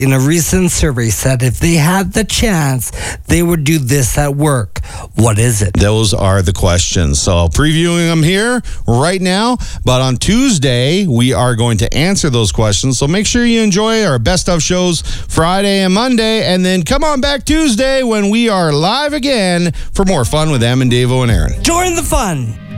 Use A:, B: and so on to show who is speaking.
A: in a recent survey said if they had the chance, they would do this at work. What is it?
B: Those are the questions. So previewing them here right now. But on Tuesday, we are going to answer those questions. So make sure you enjoy our best of shows Friday and Monday. And then come on back Tuesday when we are live again for more fun with Em and Davo and Aaron.
A: Join the fun.